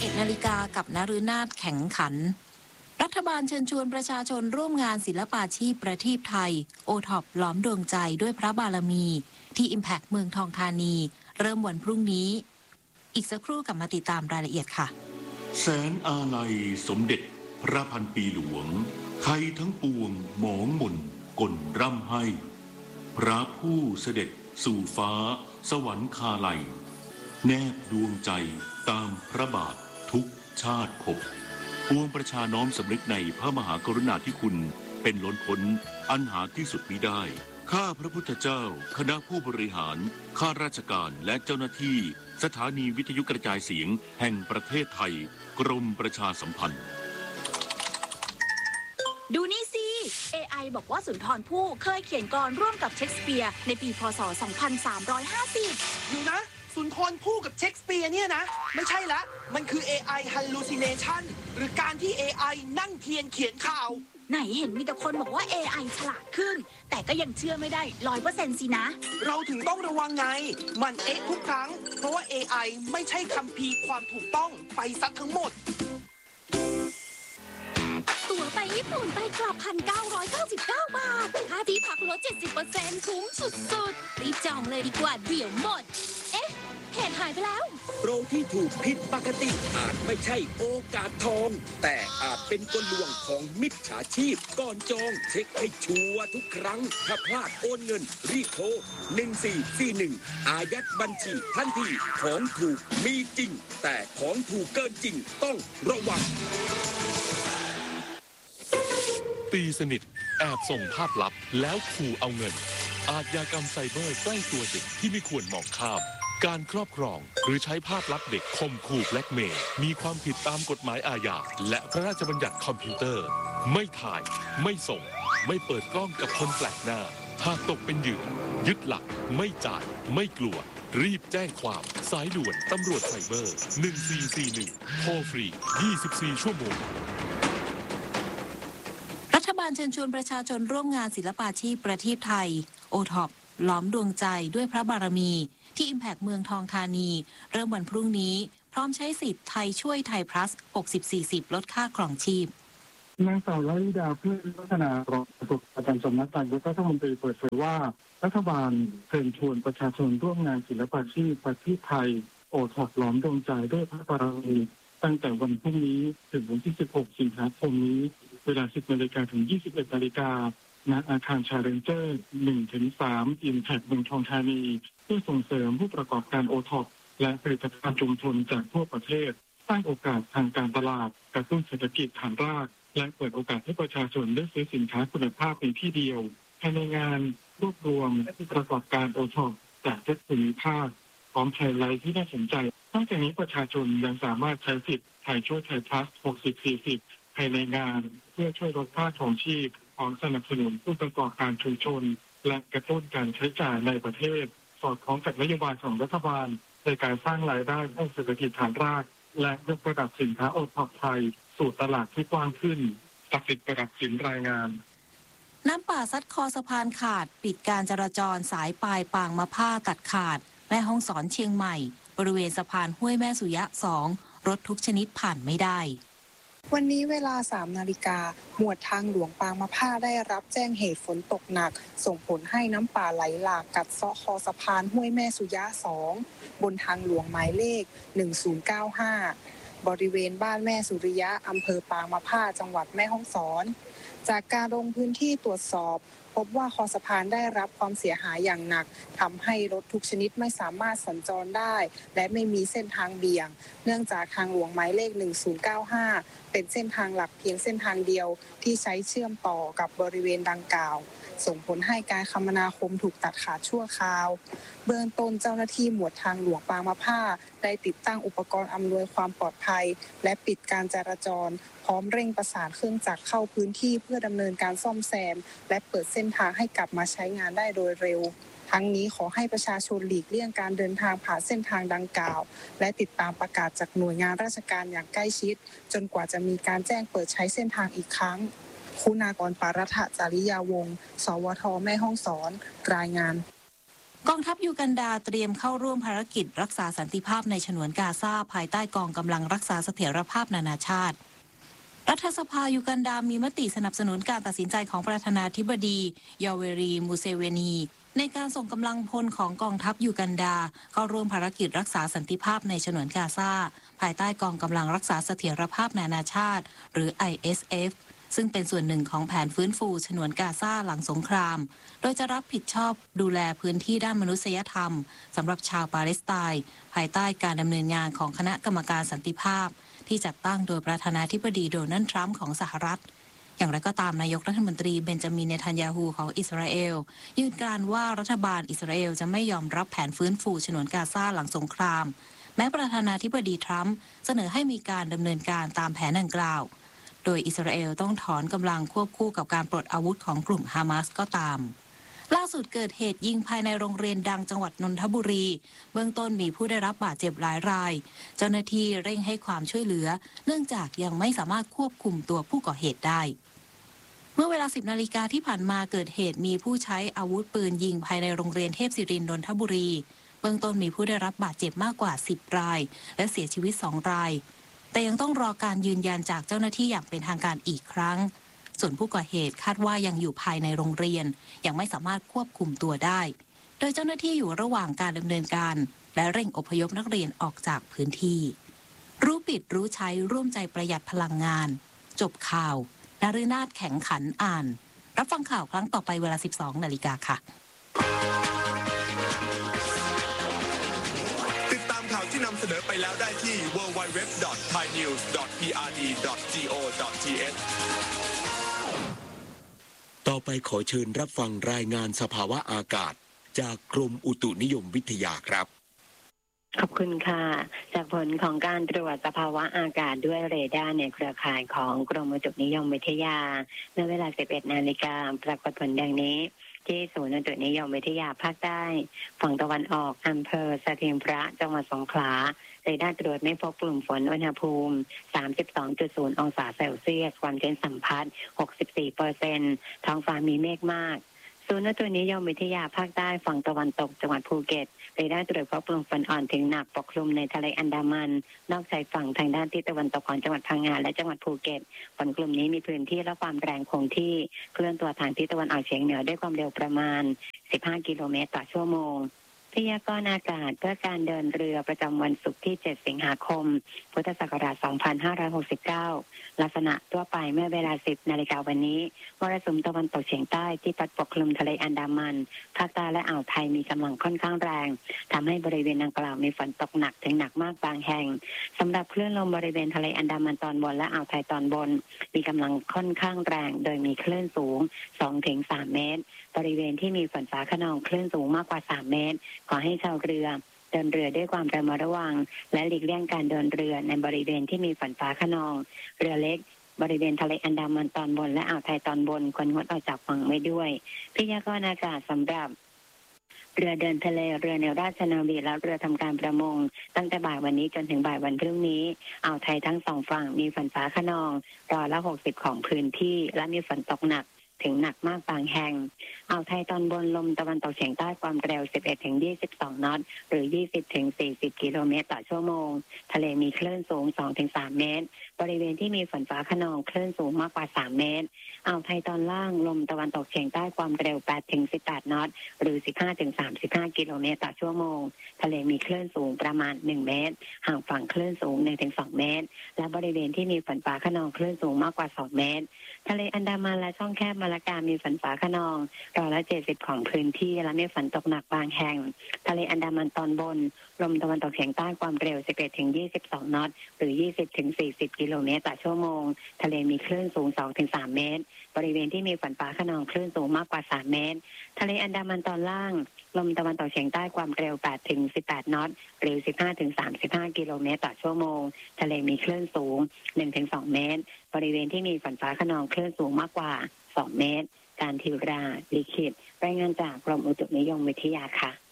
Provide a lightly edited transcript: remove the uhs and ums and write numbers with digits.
11 นาฬิกากับนฤนาถแข็งขันรัฐบาลเชิญชวนประชาชนร่วมงานศิลปาชีพประทีปไทยโอท็อปล้อมดวงใจด้วยพระบารมีที่ Impact เมืองทองธานีเริ่มวันพรุ่งนี้อีกสักครู่กลับมาติดตามรายละเอียดค่ะแสนอาลัยสมเด็จพระพันปีหลวงไทยทั้งปวงหมองหม่นกลร่ำให้พระผู้เสด็จสู่ฟ้าสวรรคาลัยแนบดวงใจตามพระบาททุกชาติภพปวงประชาน้อมสำนึกในพระมหากรุณาธิคุณเป็นล้นพ้นอันหาที่สุดมิได้ข้าพระพุทธเจ้าคณะผู้บริหารข้าราชการและเจ้าหน้าที่สถานีวิทยุกระจายเสียงแห่งประเทศไทยกรมประชาสัมพันธ์ดูนี่สิ AI บอกว่าสุนทรภู่เคยเขียนกลอนร่วมกับเชคสเปียร์ในปีพ.ศ. 2350 อยู่นะสุนทรภู่กับเชคสเปียร์เนี่ยนะไม่ใช่ละมันคือ AI hallucination หรือการที่ AI นั่งเทียนเขียนข่าวไหนเห็นมีแต่คนบอกว่า AI ฉลาดขึ้นแต่ก็ยังเชื่อไม่ได้ 100% สินะเราถึงต้องระวังไงมันทุกครั้งเพราะว่า AI ไม่ใช่คัมภีร์ความถูกต้องไปซะทั้งหมดตั๋วไปญี่ปุ่นไปกลับ 1,999 บาทค่าที่พักลด 70% คุ้มสุดๆรีบจองเลยดีกว่าเดี๋ยวหมดเหตุหายไปแล้วโปรที่ถูกผิดปกติอาจไม่ใช่โอกาสทองแต่อาจเป็นกลลวงของมิจฉาชีพก่อนจองเช็คให้ชัวร์ทุกครั้งถ้าพลาดโอนเงินรีบโทร1441อายัดบัญชีทันทีของถูกมีจริงแต่ของถูกเกินจริงต้องระวังตีสนิทแอบส่งภาพลับแล้วขู่เอาเงินอาชญากรรมไซเบอร์ใกล้ตัวเด็กที่ไม่ควรมองข้ามการครอบครองหรือใช้ภาพลับเด็กข่มขู่แบล็กเมย์มีความผิดตามกฎหมายอาญาและพระราชบัญญัติคอมพิวเตอร์ไม่ถ่ายไม่ส่งไม่เปิดกล้องกับคนแปลกหน้าหากตกเป็นเหยื่อยึดหลักไม่จ่ายไม่กลัวรีบแจ้งความสายด่วนตำรวจไซเบอร์1441โทรฟรี24ชั่วโมงรัฐบาลเชิญชวนประชาชนร่วมงานศิลปาชีพประทีปไทยโอท็อปล้อมดวงใจด้วยพระบารมีที่ Impact เมืองทองธานีเริ่มวันพรุ่งนี้พร้อมใช้สิทธิ์ไทยช่วยไทย plus 60-40 ลดค่าครองชีพนางสาววริดาเพื่อพัฒนารองโฆษกประจำสำนักนายกรัฐมนตรีเปิดเผยว่ารัฐบาลเชิญชวนประชาชนร่วมงานศิลปาชีพประเทศไทยโอท็อปล้อมดวงใจด้วยพระบารมีตั้งแต่วันพรุ่งนี้ถึงวันที่16สิงหาคมนี้เวลา 10 นาฬิกาถึง 21 นาฬิกาณอาคารชาเลนเจอร์ 1-3 Impact เมืองทองธานีเพื่อส่งเสริมผู้ประกอบการโอท็อปและผลิตภัณฑ์ชุมชนจากทั่วประเทศสร้างโอกาสทางการตลาดกระตุ้นเศรษฐกิจฐานรากและเปิดโอกาสให้ประชาชนได้ซื้อสินค้าคุณภาพในที่เดียวภายในงานรวบรวมผู้ประกอบการโอท็อปจากทุกภูมิภาคพร้อมไฮไลท์ที่น่าสนใจนอกจากนี้ประชาชนยังสามารถใช้สิทธิ์ไทยช่วยไทย plus 60-40ภายในงานเพื่อช่วยลดค่าครองชีพพร้อมสนับสนุนผู้ประกอบการชุมชนและกระตุ้นการใช้จ่ายในประเทศสอดคล้องกับนโยบายของรัฐบาลในการสร้างรายได้ให้เศรษฐกิจฐานรากและยกระดับสินค้าโอท็อปไทยสู่ตลาดที่กว้างขึ้นศักดิ์สิทธิ์ประดับสินรายงานน้ำป่าซัดคอสะพานขาดปิดการจราจรสายปลายปางมะผ้าตัดขาดแม่ฮ่องสอนเชียงใหม่บริเวณสะพานห้วยแม่สุยะ2รถทุกชนิดผ่านไม่ได้วันนี้เวลา 3 นาฬิกาหมวดทางหลวงปางมะผ้าได้รับแจ้งเหตุฝนตกหนักส่งผลให้น้ำป่าไหลหลากกัดเซาะคอสะพานห้วยแม่สุยะ2บนทางหลวงหมายเลข1095บริเวณบ้านแม่สุริยะอำเภอปางมะผ้าจังหวัดแม่ฮ่องสอนจากการลงพื้นที่ตรวจสอบพบว่าคอสะพานได้รับความเสียหายอย่างหนักทำให้รถทุกชนิดไม่สามารถสัญจรได้และไม่มีเส้นทางเบี่ยงเนื่องจากทางหลวงหมายเลข1095เป็นเส้นทางหลักเพียงเส้นทางเดียวที่ใช้เชื่อมต่อกับบริเวณดังกล่าวส่งผลให้การคมนาคมถูกตัดขาดชั่วคราวเบื้องต้นเจ้าหน้าที่หมวดทางหลวงปางมะผ้าได้ติดตั้งอุปกรณ์อำนวยความปลอดภัยและปิดการจราจรพร้อมเร่งประสานเครื่องจักรเข้าพื้นที่เพื่อดำเนินการซ่อมแซมและเปิดเส้นทางให้กลับมาใช้งานได้โดยเร็วทั้งนี้ขอให้ประชาชนหลีกเลี่ยงการเดินทางผ่านเส้นทางดังกล่าวและติดตามประกาศจากหน่วยงานราชการอย่างใกล้ชิดจนกว่าจะมีการแจ้งเปิดใช้เส้นทางอีกครั้งคุณากร ปารัฐจาริยาวงศ์สวทแม่ฮ่องสอนรายงานกองทัพยูกันดาเตรียมเข้าร่วมภารกิจรักษาสันติภาพในฉนวนกาซาภายใต้กองกำลังรักษาเสถียรภาพนานาชาติรัฐสภายูกันดามีมติสนับสนุนการตัดสินใจของประธานาธิบดียอเวรีมูเซเวนีในการส่งกำลังพลของกองทัพยูกันดาเข้าร่วมภารกิจรักษาสันติภาพในฉนวนกาซาภายใต้กองกำลังรักษาเสถียรภาพนานาชาติหรือ ISF ซึ่งเป็นส่วนหนึ่งของแผนฟื้นฟูฉนวนกาซาหลังสงครามโดยจะรับผิดชอบดูแลพื้นที่ด้านมนุษยธรรมสำหรับชาวปาเลสไตน์ภายใต้การดำเนินงานของคณะกรรมการสันติภาพที่จัดตั้งโดยประธานาธิบดีโดนัลด์ทรัมป์ของสหรัฐอย่างไรก็ตามนายกรัฐมนตรีเบนจามินเนทันยาฮูของอิสราเอลยืนการว่ารัฐบาลอิสราเอลจะไม่ยอมรับแผนฟื้นฟูฉนวนกาซาหลังสงครามแม้ประธานาธิบดีทรัมป์เสนอให้มีการดำเนินการตามแผนดังกล่าวโดยอิสราเอลต้องถอนกำลังควบคู่กับการปลดอาวุธของกลุ่มฮามาสก็ตามล่าสุดเกิดเหตุยิงภายในโรงเรียนดังจังหวัดนนทบุรีเบื้องต้นมีผู้ได้รับบาดเจ็บหลายรายเจ้าหน้าที่เร่งให้ความช่วยเหลือเนื่องจากยังไม่สามารถควบคุมตัวผู้ก่อเหตุได้เมื่อเวลา 10 นาฬิกาที่ผ่านมาเกิดเหตุมีผู้ใช้อาวุธปืนยิงภายในโรงเรียนเทพศิรินทร์นนทบุรีเบื้องต้นมีผู้ได้รับบาดเจ็บมากกว่า10รายและเสียชีวิต2รายแต่ยังต้องรอการยืนยันจากเจ้าหน้าที่อย่างเป็นทางการอีกครั้งส่วนผู้ก่อเหตุคาดว่ายังอยู่ภายในโรงเรียนยังไม่สามารถควบคุมตัวได้โดยเจ้าหน้าที่อยู่ระหว่างการดำเนินการและเร่งอพยพนักเรียนออกจากพื้นที่รู้ปิดรู้ใช้ร่วมใจประหยัดพลังงานจบข่าวนฤนาถแข็งขันอ่านรับฟังข่าวครั้งต่อไปเวลา 12 นาฬิกาค่ะติดตามข่าวที่นำเสนอไปแล้วได้ที่ www.thainews.prd.go.th ต่อไปขอเชิญรับฟังรายงานสภาวะอากาศจากกรมอุตุนิยมวิทยาครับขอบคุณค่ะจากผลของการตรวจสภาวะอากาศด้วยเรดาร์ในเครือข่ายของกรมอุตุนิยมวิทยาในเวลา 11 นาฬิกาปรากฏผลดังนี้ที่ศูนย์อุตุนิยมวิทยาภาคใต้ฝั่งตะวันออกอำเภอสถิงพระจังหวัดสงขลาเรดาร์ตรวจไม่พบกลุ่มฝนอุณหภูมิ 32.0 องศาเซลเซียสความชื้นสัมพัทธ์ 64% ท้องฟ้ามีเมฆมากศูนย์อุตุนิยมวิทยาภาคใต้ฝั่งตะวันตกจังหวัดภูเก็ตเรดาร์ตรวจพบกลุ่มฝนอ่อนถึงหนักปกคลุมในทะเลอันดามันนอกชายฝั่งทางด้านทิศตะวันตกของจังหวัดพังงาและจังหวัดภูเก็ตฝนกลุ่มนี้มีพื้นที่และความแรงคงที่เคลื่อนตัวทางทิศตะวันออกเฉียงเหนือด้วยความเร็วประมาณ 15 กิโลเมตรต่อชั่วโมงพยากรณ์อากาศเพื่อการเดินเรือประจำวันศุกร์ที่ 7 สิงหาคม พุทธศักราช 2569 ลักษณะทั่วไปเมื่อเวลา 10 นาฬิกาวันนี้มรสุมตะวันตกเฉียงใต้ที่พัดปกคลุมทะเลอันดามันภาคใต้และอ่าวไทยมีกำลังค่อนข้างแรงทำให้บริเวณดังกล่าวมีฝนตกหนักถึงหนักมากบางแห่งสำหรับคลื่นลมบริเวณทะเลอันดามันตอนบนและอ่าวไทยตอนบนมีกำลังค่อนข้างแรงโดยมีคลื่นสูง 2-3 เมตรบริเวณที่มีฝนฟ้าคะนองคลื่นสูงมากกว่า3 เมตรขอให้ชาวเรือเดินเรือด้วยความระมัดระวังและหลีกเลี่ยงการเดินเรือในบริเวณที่มีฝนฟ้าคะนองเรือเล็กบริเวณทะเลอันดามันตอนบนและอ่าวไทยตอนบนควรงดออกจากฝั่งไว้ด้วยพยากรณ์อากาศสำหรับเรือเดินทะเลเรือแนวราชนาวีและเรือทำการประมงตั้งแต่บ่ายวันนี้จนถึงบ่ายวันพรุ่งนี้อ่าวไทยทั้งสองฝั่งมีฝนฟ้าคะนอง60%ของพื้นที่และมีฝนตกหนักถึงหนักมากบางแห่งอ่าวไทยตอนบนลมตะวันตกเฉียงใต้ความเร็ว 11-22 นอตหรือ 20-40 กิโลเมตรต่อชั่วโมงทะเลมีคลื่นสูง 2-3 เมตรบริเวณที่มีฝนฟ้าคะนองคลื่นสูงมากกว่า3 เมตรอ่าวไทยตอนล่างลมตะวันตกเฉียงใต้ความเร็ว 8-18 นอตหรือ 15-35 กิโลเมตรต่อชั่วโมงทะเลมีคลื่นสูงประมาณ1 เมตรห่างฝั่งคลื่นสูง 1-2 เมตรและบริเวณที่มีฝนฟ้าคะนองคลื่นสูงมากกว่า2 เมตรทะเลอันดามันและช่องแคบมาลากามีฝนฟ้าคะนอง70%ของพื้นที่และมีฝนตกหนักบางแห่งทะเลอันดามันตอนบนลมตะวันตกเฉียงใต้ความเร็ว 11-22 นอตหรือ 20-40 กิโลเมตรต่อชั่วโมงทะเลมีคลื่นสูง 2-3 เมตรบริเวณที่มีฝนฟ้าคะนองคลื่นสูงมากกว่า3 เมตรทะเลอันดามันตอนล่างลมตะวันตกเฉียงใต้ความเร็ว 8-18 นอตหรือ 15-35 กิโลเมตรต่อชั่วโมงทะเลมีคลื่นสูง 1-2 เมตรบริเวณที่มีฝนฟ้าคะนองคลื่นสูงมากกว่า2 เมตรการทิวราลิขิตรายงานจากกรมอุตุนิยมวิทยาค่ะ